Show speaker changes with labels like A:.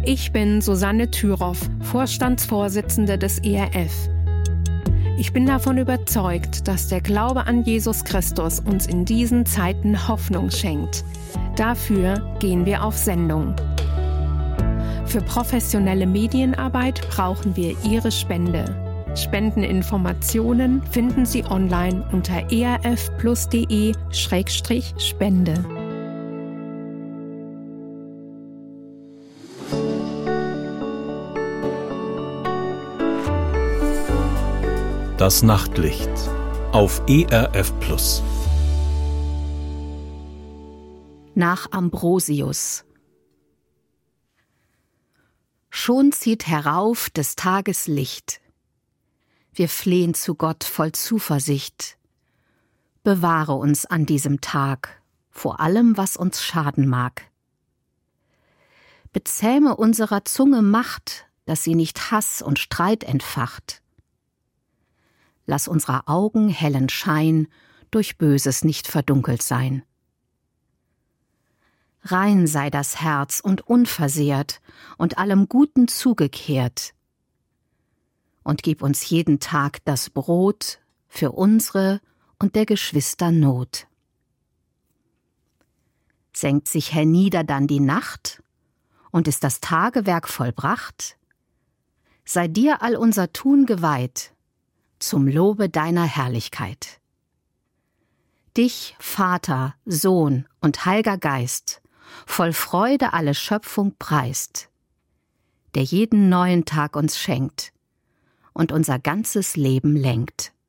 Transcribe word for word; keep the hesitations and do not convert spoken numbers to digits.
A: Ich bin Susanne Thüroff, Vorstandsvorsitzende des E R F. Ich bin davon überzeugt, dass der Glaube an Jesus Christus uns in diesen Zeiten Hoffnung schenkt. Dafür gehen wir auf Sendung. Für professionelle Medienarbeit brauchen wir Ihre Spende. Spendeninformationen finden Sie online unter erfplus.de Schrägstrich Spende.
B: Das Nachtlicht auf E R F Plus.
C: Nach Ambrosius. Schon zieht herauf des Tages Licht. Wir flehen zu Gott voll Zuversicht. Bewahre uns an diesem Tag vor allem, was uns schaden mag. Bezähme unserer Zunge Macht, dass sie nicht Hass und Streit entfacht. Lass unserer Augen hellen Schein durch Böses nicht verdunkelt sein. Rein sei das Herz und unversehrt und allem Guten zugekehrt. Und gib uns jeden Tag das Brot für unsere und der Geschwister Not. Senkt sich hernieder dann die Nacht und ist das Tagewerk vollbracht? Sei dir all unser Tun geweiht, zum Lobe deiner Herrlichkeit. Dich, Vater, Sohn und Heiliger Geist, voll Freude alle Schöpfung preist, der jeden neuen Tag uns schenkt und unser ganzes Leben lenkt.